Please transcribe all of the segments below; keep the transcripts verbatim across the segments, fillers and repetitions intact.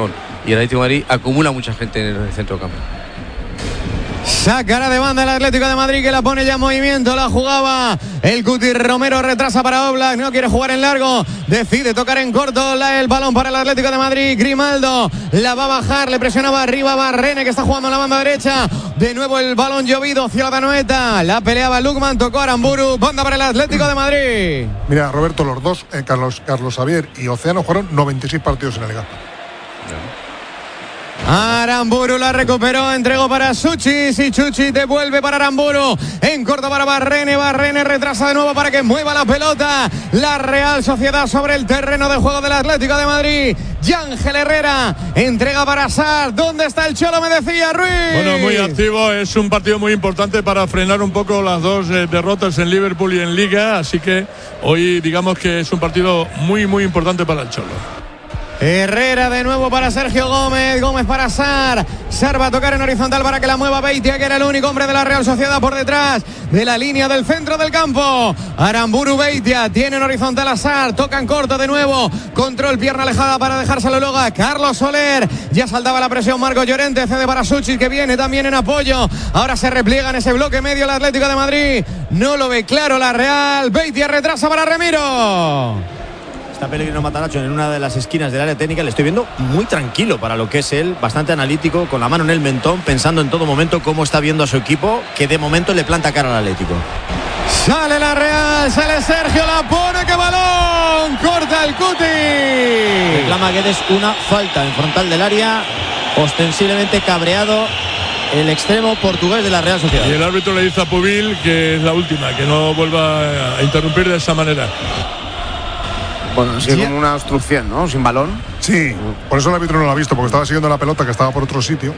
balón. Y el Atlético de Madrid acumula mucha gente en el centro del campo. Sacará de banda el Atlético de Madrid, que la pone ya en movimiento, la jugaba el Cuti. Romero retrasa para Oblak, no quiere jugar en largo, decide tocar en corto la, el balón para el Atlético de Madrid. Grimaldo la va a bajar, le presionaba arriba Barrene, que está jugando en la banda derecha. De nuevo el balón llovido hacia la Anoeta, la peleaba Lukman, tocó Aramburu, banda para el Atlético de Madrid. Mira, Roberto, los dos, eh, Carlos, Carlos Xavier y Océano, jugaron noventa y seis partidos en la Liga. Aramburu la recuperó, entregó para Suchis y Chuchi devuelve para Aramburu, en corto para Barrene, Barrene retrasa de nuevo para que mueva la pelota la Real Sociedad sobre el terreno de juego del Atlético de Madrid. Yángel Herrera entrega para Sar. ¿Dónde está el Cholo? Me decía Ruiz. Bueno, muy activo, es un partido muy importante para frenar un poco las dos eh, derrotas en Liverpool y en Liga, así que hoy digamos que es un partido muy muy importante para el Cholo. Herrera de nuevo para Sergio Gómez, Gómez para Sar, Sar va a tocar en horizontal para que la mueva Beitia, que era el único hombre de la Real Sociedad por detrás de la línea del centro del campo. Aramburu, Beitia, tiene en horizontal a Sar, tocan corto de nuevo, control, pierna alejada para dejárselo luego a Carlos Soler, ya saltaba la presión Marco Llorente, cede para Suchis, que viene también en apoyo, ahora se repliega en ese bloque medio el Atlético de Madrid, no lo ve claro la Real. Beitia retrasa para Ramiro. Está Pellegrino Matanacho en una de las esquinas del área técnica, le estoy viendo muy tranquilo para lo que es él, bastante analítico, con la mano en el mentón, pensando en todo momento cómo está viendo a su equipo, que de momento le planta cara al Atlético. Sale la Real, sale Sergio, la pone, que balón, corta el Cuti. Reclama Guedes una falta en frontal del área, ostensiblemente cabreado el extremo portugués de la Real Sociedad. Y el árbitro le dice a Pubil que es la última, que no vuelva a interrumpir de esa manera. Bueno, es que como una obstrucción, ¿no? Sin balón. Sí, por eso el árbitro no lo ha visto, porque estaba siguiendo la pelota que estaba por otro sitio.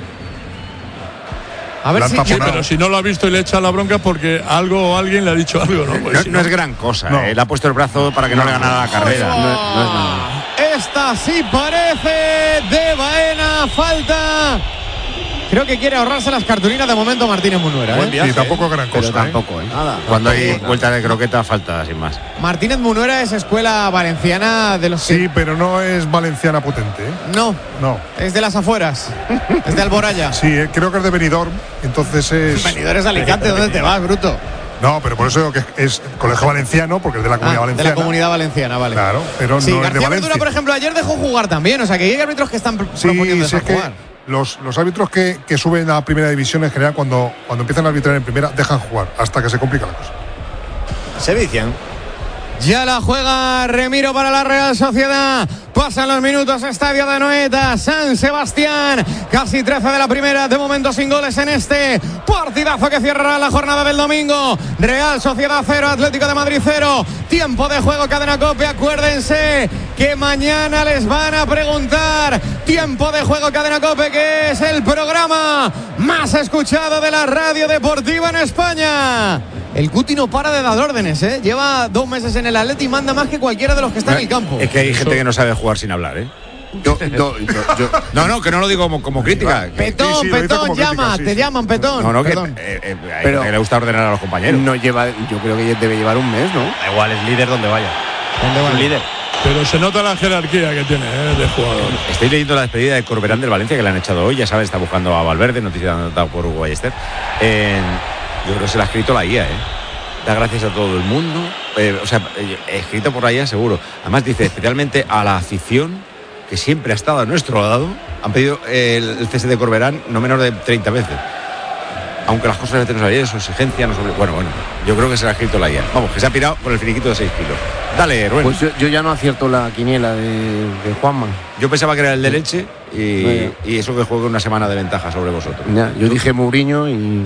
A ver si, sí, pero si no lo ha visto y le echa la bronca porque algo o alguien le ha dicho algo, ¿no? Pues no, si no, no es gran cosa, no. ¿eh? Le ha puesto el brazo para que no, no le ganara la carrera. Oh, no, no es nada. Esta sí parece de Baena, falta. Creo que quiere ahorrarse las cartulinas de momento Martínez Munuera. Buen viaje, ¿eh? Y tampoco es gran cosa. Pero tampoco, ¿eh? ¿eh? Nada. Cuando hay vuelta de croqueta, falta sin más. Martínez Munuera es escuela valenciana de los. Sí, que... pero no es valenciana potente, ¿eh? No. No. Es de las afueras. Es de Alboraya. Sí, eh, creo que es de Benidorm. Entonces es. Benidorm es Alicante, ¿dónde te vas, bruto? No, pero por eso digo que es colegio valenciano, porque es de la comunidad ah, valenciana. De la comunidad valenciana, vale. Claro, pero sí, no García es de Valencia. Ventura, por ejemplo, ayer dejó jugar también. O sea, que hay árbitros que están sí, proponiendo sí, dejar es jugar. Que los, los árbitros que, que suben a primera división en general, cuando, cuando empiezan a arbitrar en primera, dejan jugar hasta que se complica la cosa. Se vician. Ya la juega Remiro para la Real Sociedad. Pasan los minutos, estadio de Anoeta, San Sebastián. Casi trece de la primera, de momento sin goles en este partidazo que cierra la jornada del domingo. Real Sociedad cero, Atlético de Madrid cero. Tiempo de juego, Cadena COPE. Acuérdense que mañana les van a preguntar. Tiempo de juego, Cadena COPE, que es el programa más escuchado de la radio deportiva en España. El Cuti no para de dar órdenes, ¿eh? Lleva dos meses en el Atleti y manda más que cualquiera de los que está en el campo. Es que hay gente que no sabe jugar sin hablar, ¿eh? Yo, yo, yo, yo. No, no, que no lo digo como, como crítica. Petón, sí, sí, Petón, llama, crítica, sí, te sí. llaman, Petón. No, no, que Perdón. eh, eh, Pero que le gusta ordenar a los compañeros. No lleva, yo creo que debe llevar un mes, ¿no? Da igual, es líder donde vaya. ¿Dónde va? Un líder. Pero se nota la jerarquía que tiene, ¿eh? De jugador. Estoy leyendo la despedida de Corberán del Valencia, que le han echado hoy. Ya sabes, está buscando a Valverde, noticia dada por Hugo Ballester. Eh, yo creo que se la ha escrito la I A, ¿eh? Da gracias a todo el mundo. Eh, o sea, eh, escrito por la I A seguro. Además dice, especialmente a la afición que siempre ha estado a nuestro lado. Han pedido eh, el, el cese de Corberán no menos de treinta veces. Aunque las cosas a veces no sabían, su exigencia no sobre... Bueno, bueno, yo creo que se la ha escrito la I A. Vamos, que se ha pirado por el finiquito de seis kilos. Dale, Rubén. Pues yo, yo ya no acierto la quiniela de, de Juanma. Yo pensaba que era el de leche y, no, y eso que juegue una semana de ventaja sobre vosotros. Ya, yo dije Mourinho y...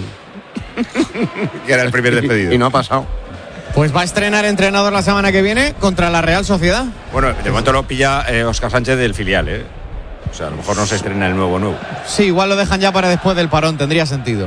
que era el primer despedido. Y no ha pasado. Pues va a estrenar entrenador la semana que viene contra la Real Sociedad. Bueno, de momento lo pilla eh, Óscar Sánchez del filial, ¿eh? O sea, a lo mejor no se estrena el nuevo nuevo. Sí, igual lo dejan ya para después del parón, tendría sentido.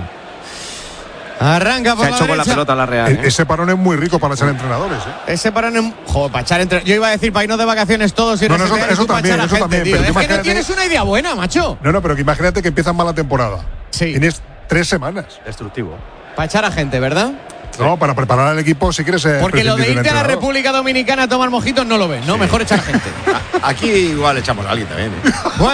Arranca por Se ha la hecho con la derecha. pelota la Real, E- ¿eh? Ese parón es muy rico para ser entrenadores, ¿eh? Ese parón es... Joder, para echar entre... Yo iba a decir para irnos de vacaciones todos y No, no, eso- resetear y eso tú para también, echar a eso gente, también, tío. pero Es que no imagínate- tienes una idea buena, macho. No, no, pero que imagínate que empiezan mal la temporada. Sí. Tienes tres semanas. Destructivo. Para echar a gente, ¿verdad? No, para preparar al equipo si quieres. Eh, Porque lo de prescindir del irte a la entrenador. República Dominicana a tomar mojitos no lo ves, ¿no? Sí. Mejor echar gente. Aquí igual echamos a alguien también, ¿eh? Bueno.